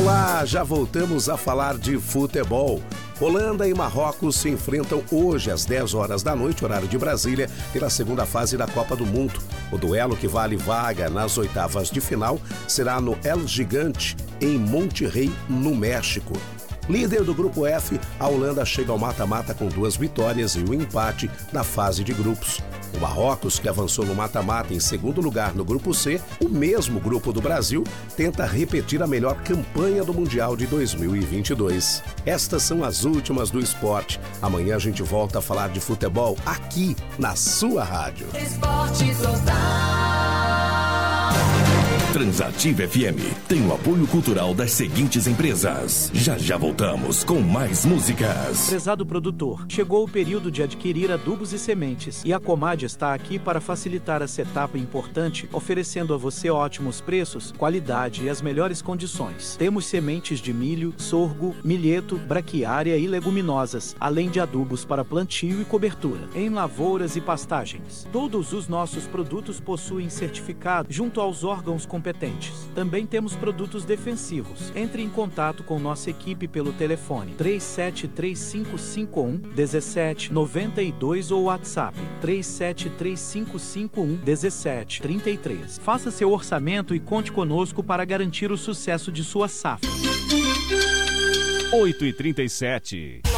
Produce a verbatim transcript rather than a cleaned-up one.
Olá, já voltamos a falar de futebol. Holanda e Marrocos se enfrentam hoje às dez horas da noite, horário de Brasília, pela segunda fase da Copa do Mundo. O duelo que vale vaga nas oitavas de final será no El Gigante, em Monterrey, no México. Líder do grupo F, a Holanda chega ao mata-mata com duas vitórias e um empate na fase de grupos. O Marrocos, que avançou no mata-mata em segundo lugar no grupo C, o mesmo grupo do Brasil, tenta repetir a melhor campanha do Mundial de dois mil e vinte e dois. Estas são as últimas do esporte. Amanhã a gente volta a falar de futebol aqui na sua rádio. Esporte Total. Transativa F M tem o apoio cultural das seguintes empresas. Já já voltamos com mais músicas. Prezado produtor, chegou o período de adquirir adubos e sementes e a Comad está aqui para facilitar essa etapa importante, oferecendo a você ótimos preços, qualidade e as melhores condições. Temos sementes de milho, sorgo, milheto, braquiária e leguminosas, além de adubos para plantio e cobertura, em lavouras e pastagens. Todos os nossos produtos possuem certificado junto aos órgãos competentes. Também temos produtos defensivos. Entre em contato com nossa equipe pelo telefone três sete três cinco cinco um um sete nove dois ou WhatsApp três sete três cinco cinco um um sete três três. Faça seu orçamento e conte conosco para garantir o sucesso de sua safra. oito e trinta e sete.